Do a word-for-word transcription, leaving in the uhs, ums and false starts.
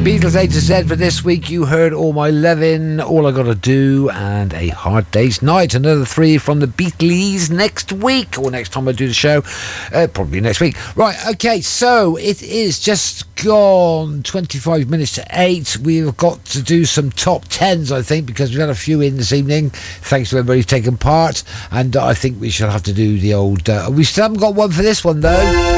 Beatles A to Z for this week. You heard All My Lovin', All I Gotta Do, and A Hard Day's Night. Another three from the Beatles next week, or next time I do the show. Uh, probably next week. Right, okay, so it is just gone twenty-five minutes to eight. We've got to do some top tens, I think, because we've had a few in this evening. Thanks to everybody who's taken part. And I think we shall have to do the old... Uh, we still haven't got one for this one, though.